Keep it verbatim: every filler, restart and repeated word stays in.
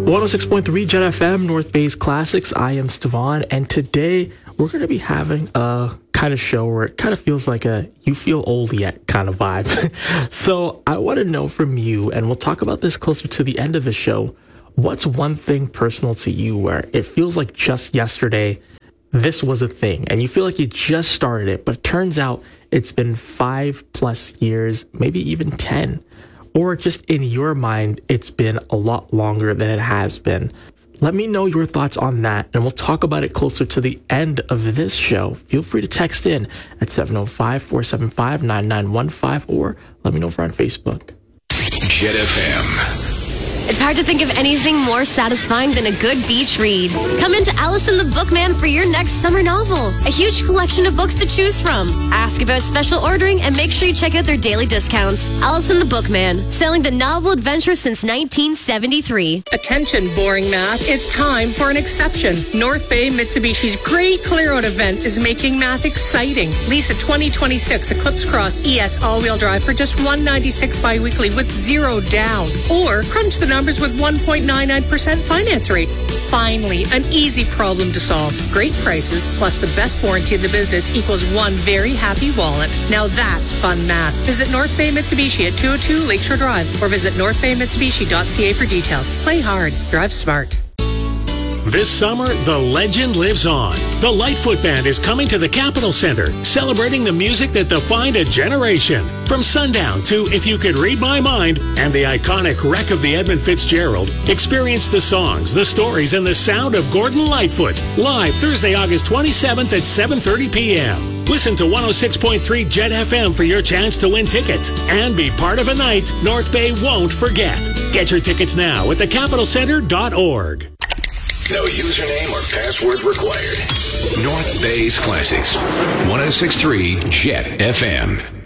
one oh six point three Jet F M, North Bay's Classics. I am Stevan, and today we're going to be having a kind of show where it kind of feels like a you feel old yet kind of vibe. So I want to know from you, and we'll talk about this closer to the end of the show, what's one thing personal to you where it feels like just yesterday this was a thing, and you feel like you just started it, but it turns out it's been five plus years, maybe even ten. Or just in your mind, it's been a lot longer than it has been. Let me know your thoughts on that, and we'll talk about it closer to the end of this show. Feel free to text in at seven oh five, four seven five, nine nine one five, or let me know if we're on Facebook. Jet F M. It's hard to think of anything more satisfying than a good beach read. Come into Allison the Bookman for your next summer novel. A huge collection of books to choose from. Ask about special ordering and make sure you check out their daily discounts. Allison the Bookman, selling the novel adventure since nineteen seventy-three. Attention, boring math. It's time for an exception. North Bay Mitsubishi's great clear-out event is making math exciting. Lease a twenty twenty-six Eclipse Cross E S all-wheel drive for just one hundred ninety-six dollars bi-weekly with zero down. Or crunch the numbers with one point nine nine percent finance rates. Finally, an easy problem to solve. Great prices plus the best warranty in the business equals one very happy wallet. Now that's fun math. Visit North Bay Mitsubishi at two oh two Lakeshore Drive or visit north bay mitsubishi dot c a for details. Play hard. Drive smart. This summer, the legend lives on. The Lightfoot Band is coming to the Capitol Center, celebrating the music that defined a generation. From Sundown to If You Could Read My Mind and the iconic Wreck of the Edmund Fitzgerald, experience the songs, the stories, and the sound of Gordon Lightfoot. Live Thursday, August twenty-seventh at seven thirty p.m. Listen to one oh six point three Jet F M for your chance to win tickets and be part of a night North Bay won't forget. Get your tickets now at the capitol center dot org. No username or password required. North Bay's Classics. one oh six point three Jet F M.